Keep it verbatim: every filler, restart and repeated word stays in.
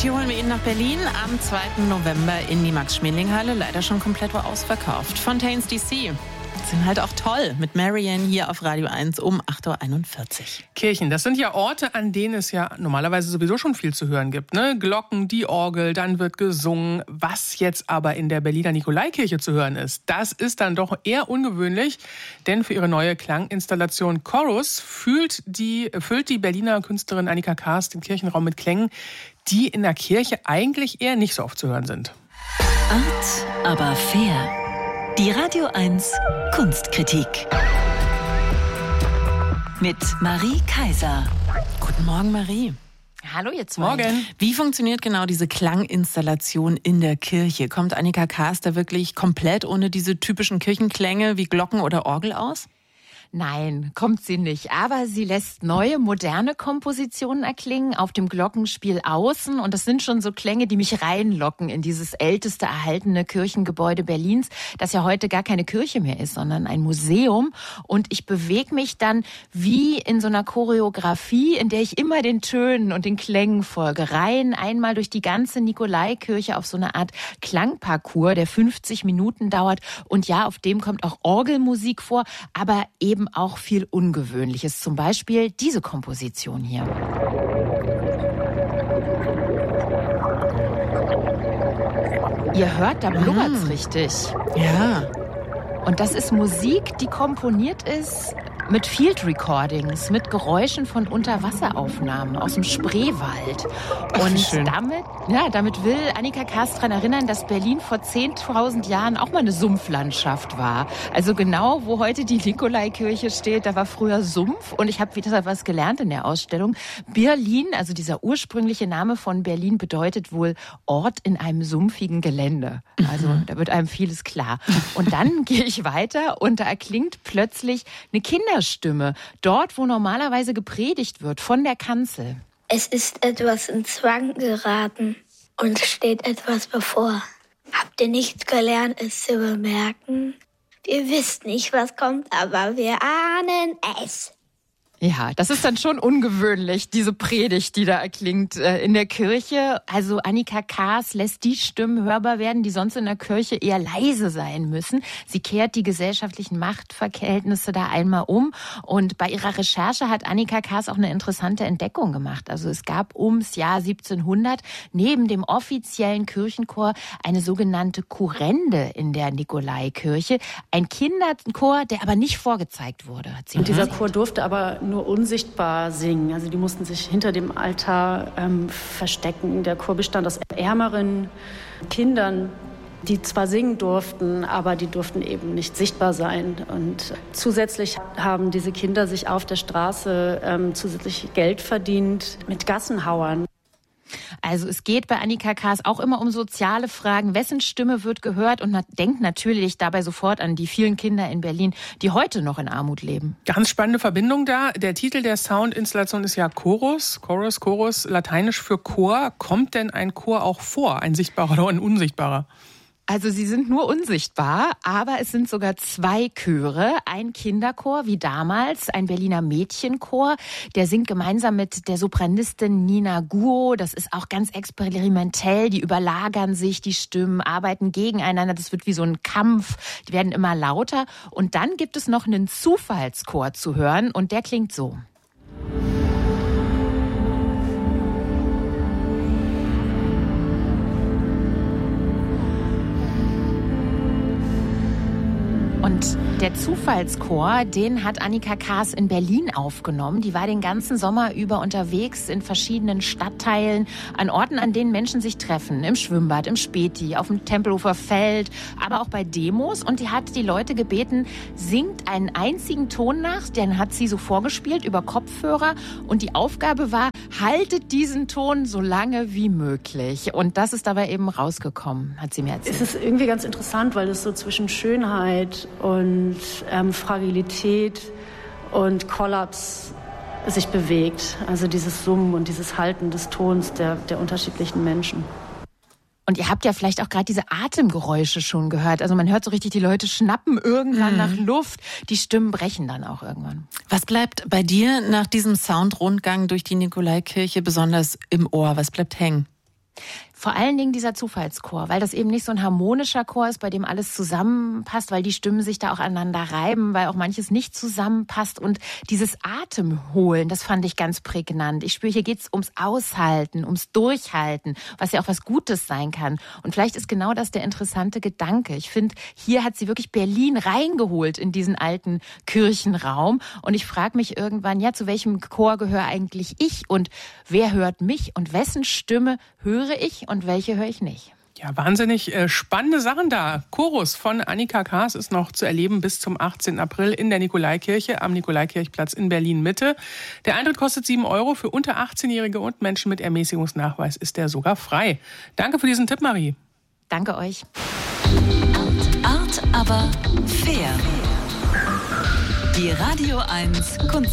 Und hier holen wir ihn nach Berlin am zweiten November in die Max-Schmeling-Halle. Leider schon komplett ausverkauft. Fontaines D C sind halt auch toll mit Marianne hier auf Radio eins um acht Uhr einundvierzig. Kirchen, das sind ja Orte, an denen es ja normalerweise sowieso schon viel zu hören gibt. Ne? Glocken, die Orgel, dann wird gesungen. Was jetzt aber in der Berliner Nikolaikirche zu hören ist, das ist dann doch eher ungewöhnlich. Denn für ihre neue Klanginstallation Chorus füllt die, füllt die Berliner Künstlerin Annika Kaas den Kirchenraum mit Klängen, die in der Kirche eigentlich eher nicht so oft zu hören sind. Art, aber fair. Die Radio eins Kunstkritik mit Marie Kaiser. Guten Morgen, Marie. Hallo ihr zwei. Morgen. Wie funktioniert genau diese Klanginstallation in der Kirche? Kommt Annika Kaas da wirklich komplett ohne diese typischen Kirchenklänge wie Glocken oder Orgel aus? Nein, kommt sie nicht. Aber sie lässt neue, moderne Kompositionen erklingen auf dem Glockenspiel außen. Und das sind schon so Klänge, die mich reinlocken in dieses älteste erhaltene Kirchengebäude Berlins, das ja heute gar keine Kirche mehr ist, sondern ein Museum. Und ich bewege mich dann wie in so einer Choreografie, in der ich immer den Tönen und den Klängen folge. Rein einmal durch die ganze Nikolaikirche auf so eine Art Klangparcours, der fünfzig Minuten dauert. Und ja, auf dem kommt auch Orgelmusik vor, aber eben auch viel Ungewöhnliches. Zum Beispiel diese Komposition hier. Ihr hört, da blubbert's mm. richtig. Ja. Und das ist Musik, die komponiert ist mit Field Recordings, mit Geräuschen von Unterwasseraufnahmen aus dem Spreewald. Und Ach, damit, ja, damit will Annika Kaas daran erinnern, dass Berlin vor zehntausend Jahren auch mal eine Sumpflandschaft war. Also genau, wo heute die Nikolaikirche steht, da war früher Sumpf. Und ich habe wieder was gelernt in der Ausstellung. Berlin, also dieser ursprüngliche Name von Berlin, bedeutet wohl Ort in einem sumpfigen Gelände. Also mhm. da wird einem vieles klar. Und dann gehe ich weiter und da erklingt plötzlich eine Kinderstimme. Dort, wo normalerweise gepredigt wird, von der Kanzel. Es ist etwas in Zwang geraten und steht etwas bevor. Habt ihr nicht gelernt, es zu bemerken? Wir wissen nicht, was kommt, aber wir ahnen es. Ja, das ist dann schon ungewöhnlich, diese Predigt, die da erklingt äh, in der Kirche. Also Annika Kaas lässt die Stimmen hörbar werden, die sonst in der Kirche eher leise sein müssen. Sie kehrt die gesellschaftlichen Machtverhältnisse da einmal um. Und bei ihrer Recherche hat Annika Kaas auch eine interessante Entdeckung gemacht. Also es gab ums Jahr siebzehnhundert neben dem offiziellen Kirchenchor eine sogenannte Kurrende in der Nikolaikirche. Ein Kinderchor, der aber nicht vorgezeigt wurde. Hat sie Und dieser Chor durfte aber nur unsichtbar singen. Also die mussten sich hinter dem Altar ähm, verstecken. Der Chor bestand aus ärmeren Kindern, die zwar singen durften, aber die durften eben nicht sichtbar sein. Und zusätzlich haben diese Kinder sich auf der Straße ähm, zusätzlich Geld verdient mit Gassenhauern. Also es geht bei Annika Kaas auch immer um soziale Fragen. Wessen Stimme wird gehört? Und man denkt natürlich dabei sofort an die vielen Kinder in Berlin, die heute noch in Armut leben. Ganz spannende Verbindung da. Der Titel der Soundinstallation ist ja Chorus. Chorus, Chorus, lateinisch für Chor. Kommt denn ein Chor auch vor, ein sichtbarer oder ein unsichtbarer? Also sie sind nur unsichtbar, aber es sind sogar zwei Chöre. Ein Kinderchor wie damals, ein Berliner Mädchenchor. Der singt gemeinsam mit der Sopranistin Nina Guo. Das ist auch ganz experimentell. Die überlagern sich, die Stimmen arbeiten gegeneinander. Das wird wie so ein Kampf. Die werden immer lauter. Und dann gibt es noch einen Zufallschor zu hören und der klingt so. Und der Zufallschor, den hat Annika Kaas in Berlin aufgenommen. Die war den ganzen Sommer über unterwegs in verschiedenen Stadtteilen, an Orten, an denen Menschen sich treffen. Im Schwimmbad, im Späti, auf dem Tempelhofer Feld, aber auch bei Demos. Und die hat die Leute gebeten, singt einen einzigen Ton nach. Den hat sie so vorgespielt über Kopfhörer. Und die Aufgabe war, haltet diesen Ton so lange wie möglich. Und das ist dabei eben rausgekommen, hat sie mir erzählt. Es ist irgendwie ganz interessant, weil es so zwischen Schönheit und ähm, Fragilität und Kollaps sich bewegt. Also dieses Summen und dieses Halten des Tons der, der unterschiedlichen Menschen. Und ihr habt ja vielleicht auch gerade diese Atemgeräusche schon gehört. Also man hört so richtig, die Leute schnappen irgendwann mhm. nach Luft. Die Stimmen brechen dann auch irgendwann. Was bleibt bei dir nach diesem Soundrundgang durch die Nikolaikirche besonders im Ohr? Was bleibt hängen? Vor allen Dingen dieser Zufallschor, weil das eben nicht so ein harmonischer Chor ist, bei dem alles zusammenpasst, weil die Stimmen sich da auch aneinander reiben, weil auch manches nicht zusammenpasst. Und dieses Atemholen, das fand ich ganz prägnant. Ich spüre, hier geht's ums Aushalten, ums Durchhalten, was ja auch was Gutes sein kann. Und vielleicht ist genau das der interessante Gedanke. Ich finde, hier hat sie wirklich Berlin reingeholt in diesen alten Kirchenraum. Und ich frage mich irgendwann, ja, zu welchem Chor gehöre eigentlich ich? Und wer hört mich? Und wessen Stimme höre ich und welche höre ich nicht? Ja, wahnsinnig äh, spannende Sachen da. Chorus von Annika Kaas ist noch zu erleben bis zum achtzehnten April in der Nikolaikirche am Nikolaikirchplatz in Berlin-Mitte. Der Eintritt kostet sieben Euro. Für unter achtzehnjährige und Menschen mit Ermäßigungsnachweis ist der sogar frei. Danke für diesen Tipp, Marie. Danke euch. Art, aber fair. Die Radio eins Kunst